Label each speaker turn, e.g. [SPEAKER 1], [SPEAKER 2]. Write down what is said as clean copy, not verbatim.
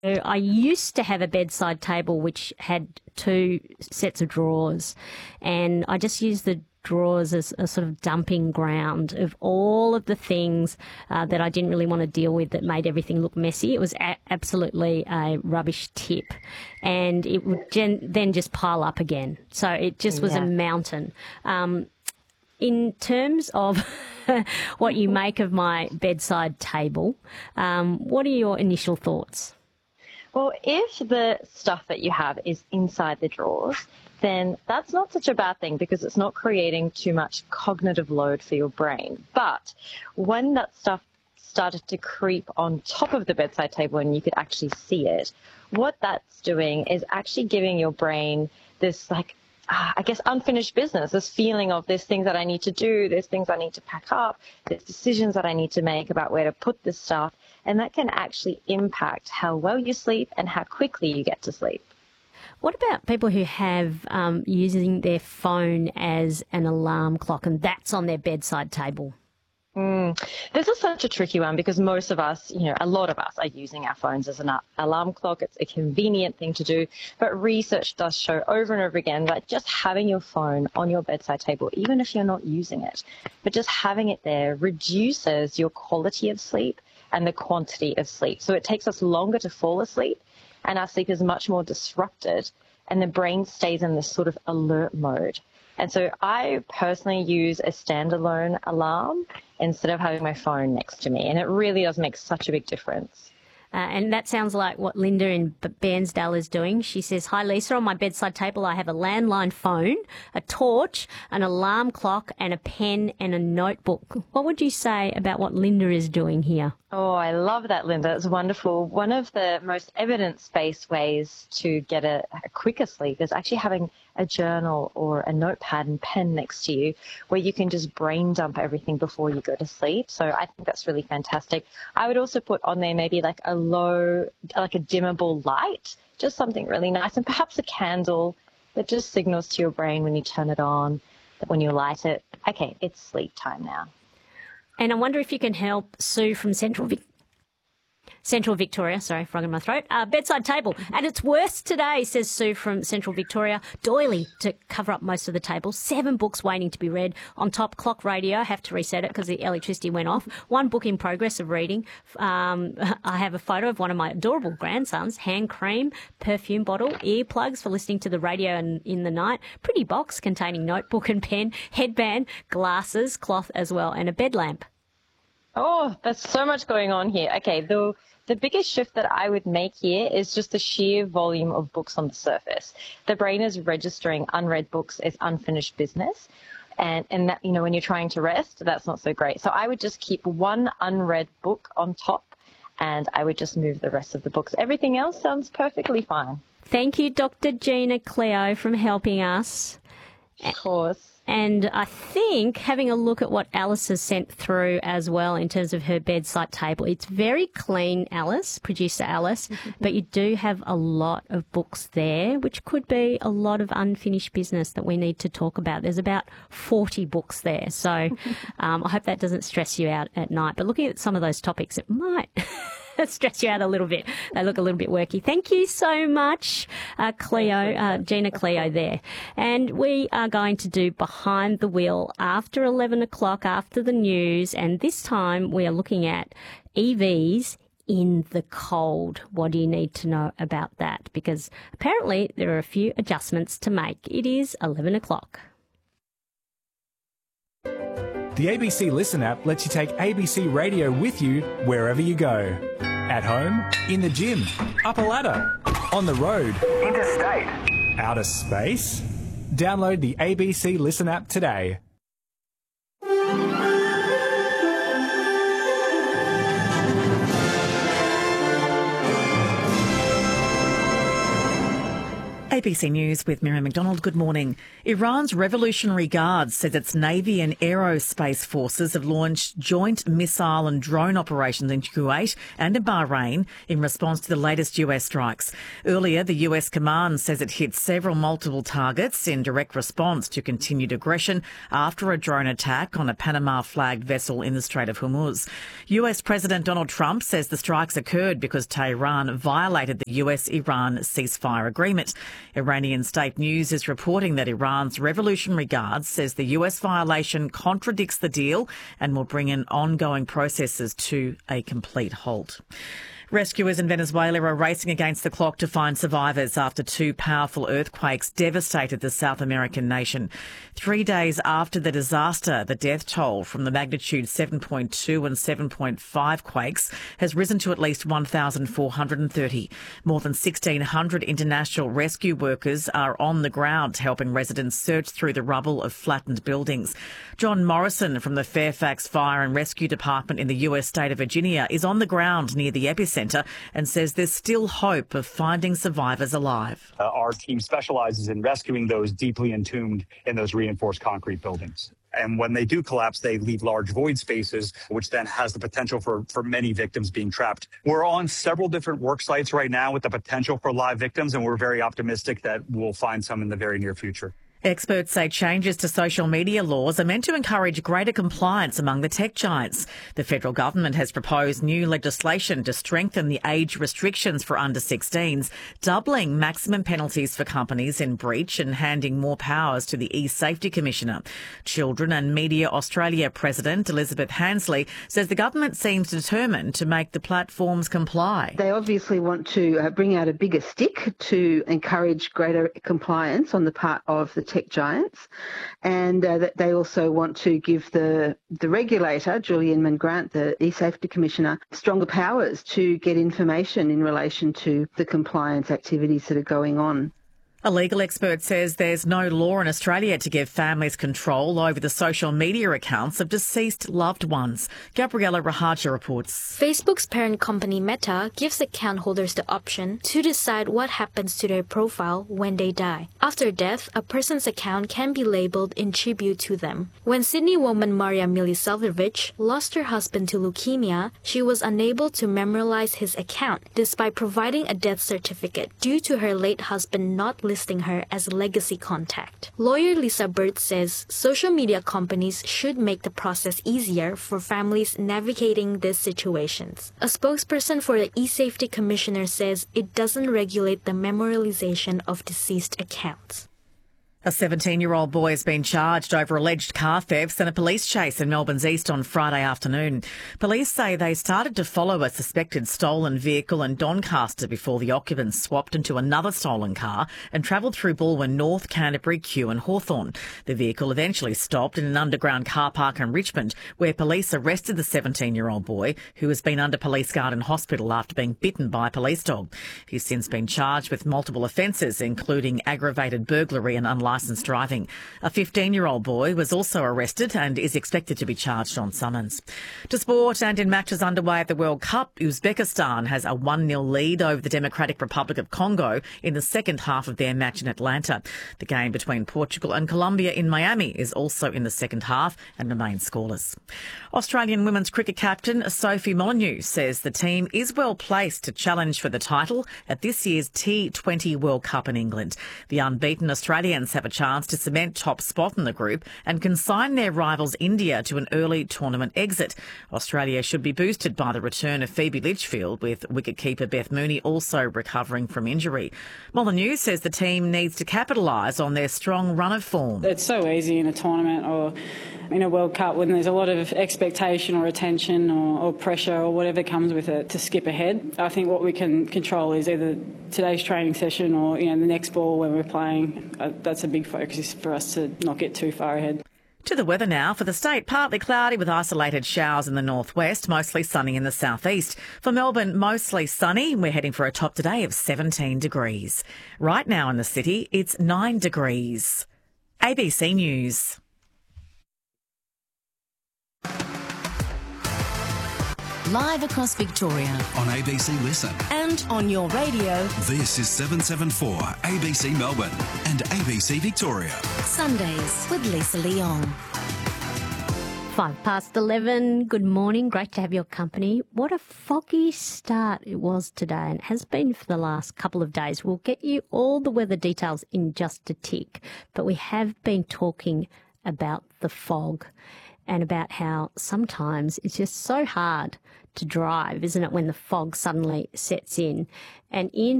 [SPEAKER 1] I used to have a bedside table which had 2 sets of drawers, and I just used the drawers as a sort of dumping ground of all of the things that I didn't really want to deal with that made everything look messy. It was absolutely a rubbish tip, and it would then just pile up again. So it just was a mountain. In terms of what you make of my bedside table, what are your initial thoughts?
[SPEAKER 2] Well, if the stuff that you have is inside the drawers, then that's not such a bad thing because it's not creating too much cognitive load for your brain. But when that stuff started to creep on top of the bedside table and you could actually see it, what that's doing is actually giving your brain this, unfinished business, this feeling of there's things that I need to do, there's things I need to pack up, there's decisions that I need to make about where to put this stuff. And that can actually impact how well you sleep and how quickly you get to sleep.
[SPEAKER 1] What about people who have using their phone as an alarm clock and that's on their bedside table?
[SPEAKER 2] This is such a tricky one because most of us, a lot of us are using our phones as an alarm clock. It's a convenient thing to do. But research does show over and over again that just having your phone on your bedside table, even if you're not using it, but just having it there reduces your quality of sleep and the quantity of sleep. So it takes us longer to fall asleep and our sleep is much more disrupted and the brain stays in this sort of alert mode. And so I personally use a standalone alarm instead of having my phone next to me. And it really does make such a big difference.
[SPEAKER 1] And that sounds like what Linda in Bairnsdale is doing. She says, "Hi, Lisa. On my bedside table, I have a landline phone, a torch, an alarm clock, and a pen and a notebook." What would you say about what Linda is doing here?
[SPEAKER 2] Oh, I love that, Linda. It's wonderful. One of the most evidence-based ways to get a quicker sleep is actually having a journal or a notepad and pen next to you where you can just brain dump everything before you go to sleep. So I think that's really fantastic. I would also put on there maybe like a dimmable light, just something really nice, and perhaps a candle that just signals to your brain when you turn it on, that when you light it, okay, it's sleep time now.
[SPEAKER 1] And I wonder if you can help Sue from Central Victoria, sorry, frog in my throat. Bedside table at its worst today, says Sue from Central Victoria. Doily to cover up most of the table. 7 books waiting to be read. On top, clock radio. I have to reset it because the electricity went off. 1 book in progress of reading. I have a photo of one of my adorable grandsons. Hand cream, perfume bottle, earplugs for listening to the radio in the night. Pretty box containing notebook and pen, headband, glasses, cloth as well, and a bed lamp.
[SPEAKER 2] Oh, there's so much going on here. Okay, the biggest shift that I would make here is just the sheer volume of books on the surface. The brain is registering unread books as unfinished business. And that, when you're trying to rest, that's not so great. So I would just keep 1 unread book on top and I would just move the rest of the books. Everything else sounds perfectly fine.
[SPEAKER 1] Thank you, Dr. Gina Cleo, for helping us.
[SPEAKER 2] Of course.
[SPEAKER 1] And I think having a look at what Alice has sent through as well in terms of her bedside table, it's very clean, Alice, producer Alice, but you do have a lot of books there, which could be a lot of unfinished business that we need to talk about. There's about 40 books there. So I hope that doesn't stress you out at night. But looking at some of those topics, it might stress you out a little bit. They look a little bit worky. Thank you so much, Gina Cleo there. And we are going to do Behind the Wheel after 11 o'clock, after the news. And this time we are looking at EVs in the cold. What do you need to know about that? Because apparently there are a few adjustments to make. It is 11 o'clock.
[SPEAKER 3] The ABC Listen app lets you take ABC Radio with you wherever you go. At home, in the gym, up a ladder, on the road, interstate, outer space. Download the ABC Listen app today.
[SPEAKER 4] ABC News with Miriam McDonald. Good morning. Iran's Revolutionary Guards says its Navy and aerospace forces have launched joint missile and drone operations in Kuwait and in Bahrain in response to the latest US strikes. Earlier, the US command says it hit several multiple targets in direct response to continued aggression after a drone attack on a Panama-flagged vessel in the Strait of Hormuz. US President Donald Trump says the strikes occurred because Tehran violated the US-Iran ceasefire agreement. Iranian state news is reporting that Iran's Revolutionary Guards says the US violation contradicts the deal and will bring in ongoing processes to a complete halt. Rescuers in Venezuela are racing against the clock to find survivors after two powerful earthquakes devastated the South American nation. 3 days after the disaster, the death toll from the magnitude 7.2 and 7.5 quakes has risen to at least 1,430. More than 1,600 international rescue workers are on the ground helping residents search through the rubble of flattened buildings. John Morrison from the Fairfax Fire and Rescue Department in the US state of Virginia is on the ground near the epicenter and says there's still hope of finding survivors alive.
[SPEAKER 5] Our team specializes in rescuing those deeply entombed in those reinforced concrete buildings. And when they do collapse, they leave large void spaces, which then has the potential for many victims being trapped. We're on several different work sites right now with the potential for live victims, and we're very optimistic that we'll find some in the very near future.
[SPEAKER 4] Experts say changes to social media laws are meant to encourage greater compliance among the tech giants. The federal government has proposed new legislation to strengthen the age restrictions for under 16s, doubling maximum penalties for companies in breach and handing more powers to the e-Safety Commissioner. Children and Media Australia President Elizabeth Hansley says the government seems determined to make the platforms comply.
[SPEAKER 6] They obviously want to bring out a bigger stick to encourage greater compliance on the part of the tech giants, and that they also want to give the regulator, Julian Mangrant, the e-Safety Commissioner, stronger powers to get information in relation to the compliance activities that are going on.
[SPEAKER 4] A legal expert says there's no law in Australia to give families control over the social media accounts of deceased loved ones. Gabriella Rahaja reports.
[SPEAKER 7] Facebook's parent company Meta gives account holders the option to decide what happens to their profile when they die. After death, a person's account can be labelled in tribute to them. When Sydney woman Maria Milicevic lost her husband to leukemia, she was unable to memorialize his account despite providing a death certificate due to her late husband not listing her as a legacy contact. Lawyer Lisa Bird says social media companies should make the process easier for families navigating these situations. A spokesperson for the e-Safety Commissioner says it doesn't regulate the memorialization of deceased accounts.
[SPEAKER 4] A 17-year-old boy has been charged over alleged car thefts and a police chase in Melbourne's east on Friday afternoon. Police say they started to follow a suspected stolen vehicle in Doncaster before the occupants swapped into another stolen car and travelled through Balwyn North, Canterbury, Kew and Hawthorn. The vehicle eventually stopped in an underground car park in Richmond, where police arrested the 17-year-old boy, who has been under police guard in hospital after being bitten by a police dog. He's since been charged with multiple offences, including aggravated burglary and unlicensed driving. A 15-year-old boy was also arrested and is expected to be charged on summons. To sport, and in matches underway at the World Cup, Uzbekistan has a 1-0 lead over the Democratic Republic of Congo in the second half of their match in Atlanta. The game between Portugal and Colombia in Miami is also in the second half and remains scoreless. Australian women's cricket captain Sophie Molyneux says the team is well placed to challenge for the title at this year's T20 World Cup in England. The unbeaten Australians have a chance to cement top spot in the group and consign their rivals India to an early tournament exit. Australia should be boosted by the return of Phoebe Litchfield, with wicketkeeper Beth Mooney also recovering from injury. Molyneux says the team needs to capitalise on their strong run of form.
[SPEAKER 8] It's so easy in a tournament or in a World Cup when there's a lot of expectation or attention or pressure or whatever comes with it to skip ahead. I think what we can control is either today's training session or the next ball when we're playing. That's a big focus for us to not get too far ahead.
[SPEAKER 4] To the weather now. For the state, partly cloudy with isolated showers in the northwest, mostly sunny in the southeast. For Melbourne, mostly sunny. We're heading for a top today of 17 degrees. Right now in the city, it's 9 degrees. ABC News.
[SPEAKER 9] live across Victoria.
[SPEAKER 10] On ABC Listen.
[SPEAKER 9] And on your radio.
[SPEAKER 10] This is 774 ABC Melbourne and ABC Victoria.
[SPEAKER 9] Sundays with Lisa Leong.
[SPEAKER 1] 11:05. Good morning. Great to have your company. What a foggy start it was today, and it has been for the last couple of days. We'll get you all the weather details in just a tick, but we have been talking about the fog and about how sometimes it's just so hard to drive, isn't it, when the fog suddenly sets in. And Ian